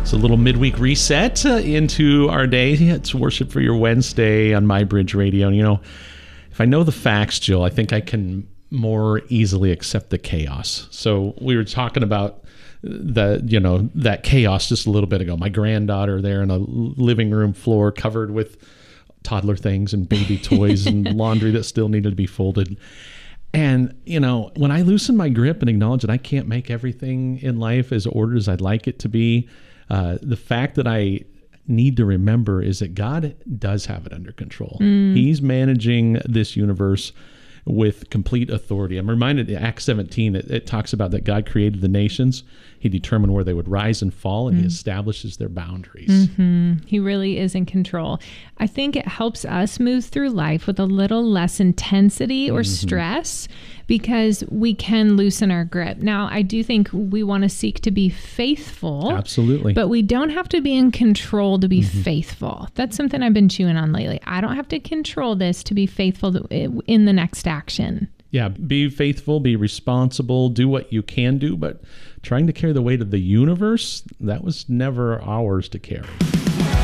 It's a little midweek reset into our day. It's Worship for Your Wednesday on MyBridge Radio. And, if I know the facts, Jill, I think I can more easily accept the chaos. So we were talking about that chaos just a little bit ago. My granddaughter there in a living room floor covered with toddler things and baby toys and laundry that still needed to be folded. And, when I loosen my grip and acknowledge that I can't make everything in life as ordered as I'd like it to be, the fact that I need to remember is that God does have it under control. He's managing this universe with complete authority. I'm reminded in Acts 17, it talks about that God created the nations. He determined where they would rise and fall, and he establishes their boundaries. He really is in control. I think it helps us move through life with a little less intensity or stress because we can loosen our grip. Now, I do think we want to seek to be faithful. Absolutely. But we don't have to be in control to be faithful. That's something I've been chewing on lately. I don't have to control this to be faithful in the next action. Yeah, be faithful, be responsible, do what you can do, but trying to carry the weight of the universe, that was never ours to carry.